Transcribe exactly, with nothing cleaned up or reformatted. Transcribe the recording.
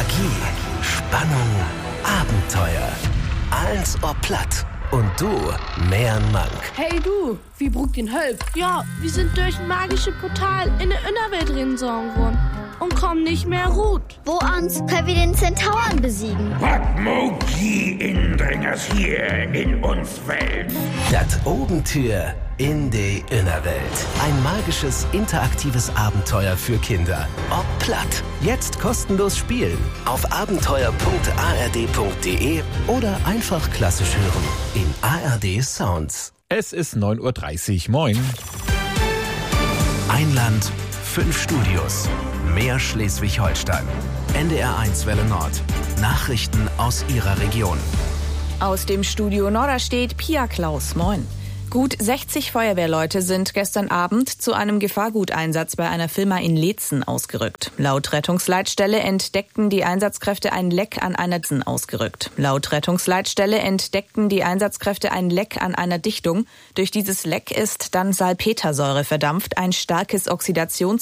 Magie, Spannung, Abenteuer. Alles ob platt. Und du, mehr Mank. Hey du, wie brugt den Hölp? Ja, wir sind durch ein magisches Portal in der Innerwelt reingesogen worden und kommen nicht mehr gut. Wo ans können wir den Zentauren besiegen? Was mag die Indringers hier in uns Welt? Das Obentür in die Innerwelt. Ein magisches, interaktives Abenteuer für Kinder. Ob platt. Jetzt kostenlos spielen. Auf abenteuer punkt a r d punkt d e oder einfach klassisch hören. In A R D Sounds. Es ist neun Uhr dreißig. Moin. Ein Land, fünf Studios. Mehr Schleswig-Holstein. N D R eins Welle Nord. Nachrichten aus Ihrer Region. Aus dem Studio Norderstedt Pia Klaus. Moin. Gut sechzig Feuerwehrleute sind gestern Abend zu einem Gefahrguteinsatz bei einer Firma in Leetzen ausgerückt. Laut Rettungsleitstelle entdeckten die Einsatzkräfte ein Leck an einer ausgerückt. Laut Rettungsleitstelle entdeckten die Einsatzkräfte ein Leck an einer Dichtung. Durch dieses Leck ist dann Salpetersäure verdampft, ein starkes Oxidations